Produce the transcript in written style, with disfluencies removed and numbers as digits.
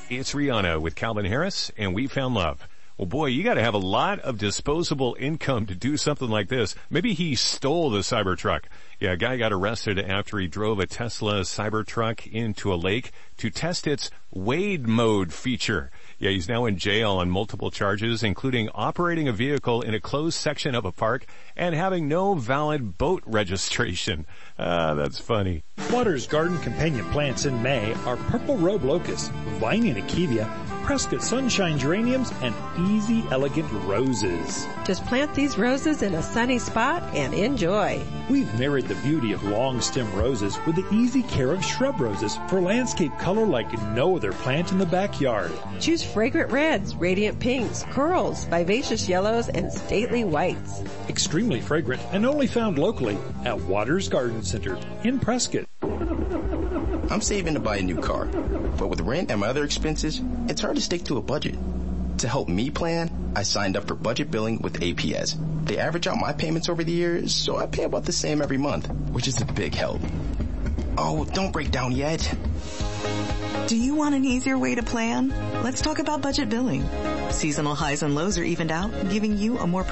It's Rihanna with Calvin Harris, and We Found Love. Well, boy, you got to have a lot of disposable income to do something like this. Maybe he stole the Cybertruck. Yeah, a guy got arrested after he drove a Tesla Cybertruck into a lake to test its wade mode feature. Yeah, he's now in jail on multiple charges, including operating a vehicle in a closed section of a park and having no valid boat registration. That's funny. Waters Garden companion plants in May are purple robe locust, viney achevia, Prescott sunshine geraniums, and easy elegant roses. Just plant these roses in a sunny spot and enjoy. We've married the beauty of long stem roses with the easy care of shrub roses for landscape color like no other plant in the backyard. Choose fragrant reds, radiant pinks, corals, vivacious yellows, and stately whites. Extremely fragrant and only found locally at Waters Garden Center in Prescott. I'm saving to buy a new car, but with rent and my other expenses, it's hard to stick to a budget. To help me plan, I signed up for budget billing with APS. They average out my payments over the years, so I pay about the same every month, which is a big help. Oh, don't break down yet. Do you want an easier way to plan? Let's talk about budget billing. Seasonal highs and lows are evened out, giving you a more